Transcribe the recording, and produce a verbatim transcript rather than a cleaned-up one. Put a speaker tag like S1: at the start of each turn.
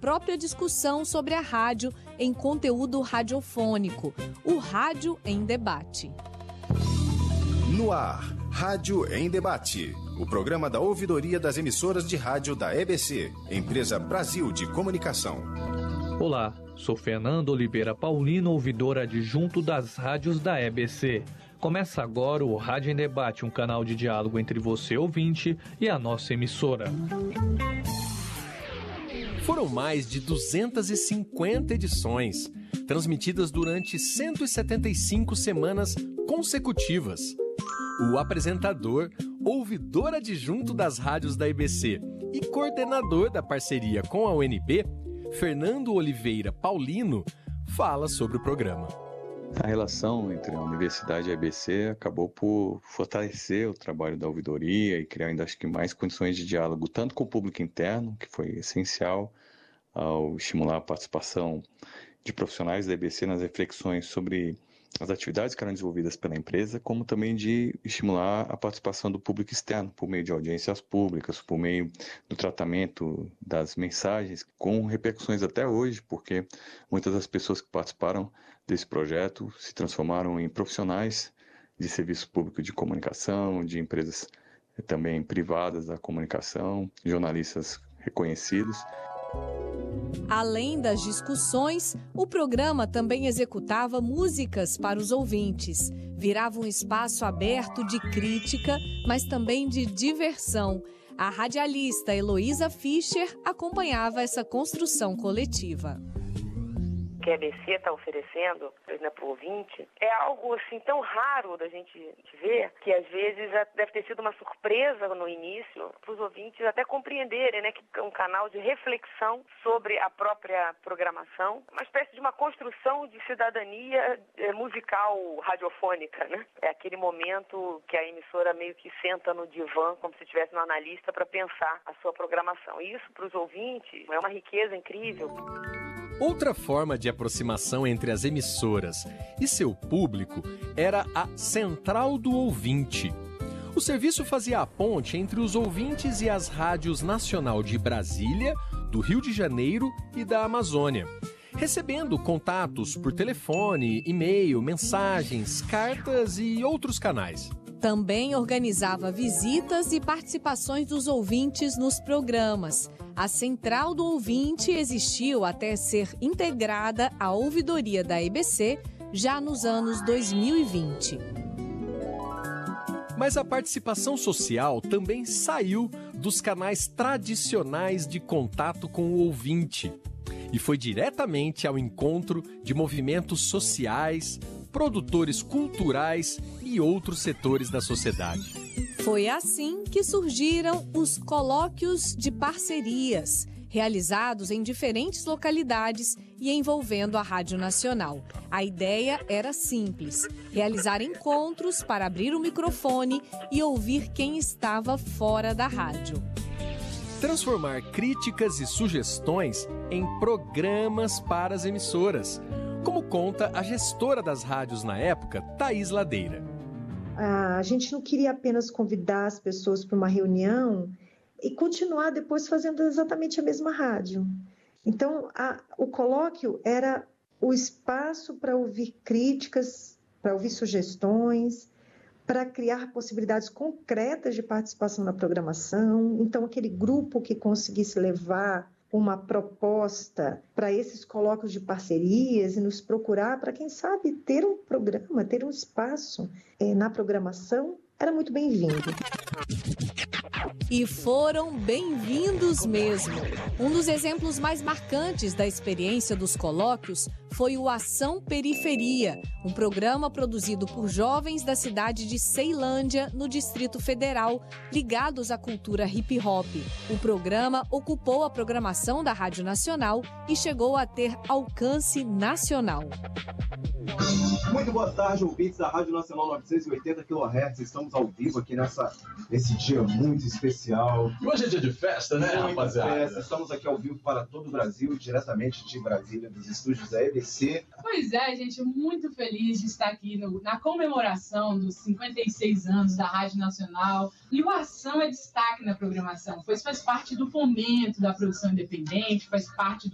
S1: própria discussão sobre a rádio em conteúdo radiofônico, o Rádio em Debate.
S2: No ar, Rádio em Debate, o programa da ouvidoria das emissoras de rádio da E B C, Empresa Brasil de Comunicação.
S3: Olá, sou Fernando Oliveira Paulino, ouvidor adjunto das rádios da E B C. Começa agora o Rádio em Debate, um canal de diálogo entre você, ouvinte, e a nossa emissora.
S4: Foram mais de duzentas e cinquenta edições, transmitidas durante cento e setenta e cinco semanas consecutivas. O apresentador, ouvidor adjunto das rádios da E B C e coordenador da parceria com a U N B, Fernando Oliveira Paulino, fala sobre o programa.
S5: A relação entre a Universidade e a E B C acabou por fortalecer o trabalho da ouvidoria e criar ainda acho que mais condições de diálogo, tanto com o público interno, que foi essencial ao estimular a participação de profissionais da E B C nas reflexões sobre as atividades que eram desenvolvidas pela empresa, como também de estimular a participação do público externo, por meio de audiências públicas, por meio do tratamento das mensagens, com repercussões até hoje, porque muitas das pessoas que participaram desse projeto se transformaram em profissionais de serviço público de comunicação, de empresas também privadas da comunicação, jornalistas reconhecidos.
S1: Além das discussões, o programa também executava músicas para os ouvintes. Virava um espaço aberto de crítica, mas também de diversão. A radialista Heloísa Fischer acompanhava essa construção coletiva.
S6: Que a E B C está oferecendo, né, para o ouvinte, é algo assim tão raro da gente ver, que às vezes deve ter sido uma surpresa no início para os ouvintes até compreenderem, né, que é um canal de reflexão sobre a própria programação, uma espécie de uma construção de cidadania é, musical radiofônica, né? É aquele momento que a emissora meio que senta no divã, como se tivesse um analista, para pensar a sua programação. E isso para os ouvintes é uma riqueza incrível.
S4: Outra forma de aproximação entre as emissoras e seu público era a Central do Ouvinte. O serviço fazia a ponte entre os ouvintes e as rádios Nacional de Brasília, do Rio de Janeiro e da Amazônia, recebendo contatos por telefone, e-mail, mensagens, cartas e outros canais.
S1: Também organizava visitas e participações dos ouvintes nos programas. A Central do Ouvinte existiu até ser integrada à ouvidoria da E B C já nos anos dois mil e vinte.
S4: Mas a participação social também saiu dos canais tradicionais de contato com o ouvinte e foi diretamente ao encontro de movimentos sociais, produtores culturais e outros setores da sociedade.
S1: Foi assim que surgiram os colóquios de parcerias, realizados em diferentes localidades e envolvendo a Rádio Nacional. A ideia era simples: realizar encontros para abrir o microfone e ouvir quem estava fora da rádio.
S4: Transformar críticas e sugestões em programas para as emissoras, como conta a gestora das rádios na época, Thaís Ladeira.
S7: A gente não queria apenas convidar as pessoas para uma reunião e continuar depois fazendo exatamente a mesma rádio. Então, a, o colóquio era o espaço para ouvir críticas, para ouvir sugestões, para criar possibilidades concretas de participação na programação. Então, aquele grupo que conseguisse levar uma proposta para esses colóquios de parcerias e nos procurar para, quem sabe, ter um programa, ter um espaço é, na programação, era muito bem-vindo.
S1: E foram bem-vindos mesmo. Um dos exemplos mais marcantes da experiência dos colóquios foi o Ação Periferia, um programa produzido por jovens da cidade de Ceilândia, no Distrito Federal, ligados à cultura hip-hop. O programa ocupou a programação da Rádio Nacional e chegou a ter alcance nacional.
S8: Muito boa tarde, ouvintes da Rádio Nacional novecentos e oitenta quilohertz. Estamos ao vivo aqui nessa, nesse dia muito especial.
S9: E hoje é dia de festa, né,
S8: Muita
S9: rapaziada?
S8: Festa. Estamos aqui ao vivo para todo o Brasil, diretamente de Brasília, dos estúdios da E B C.
S10: Pois é, gente, muito feliz de estar aqui no, na comemoração dos cinquenta e seis anos da Rádio Nacional. E o Ação é destaque na programação, pois faz parte do fomento da produção independente, faz parte do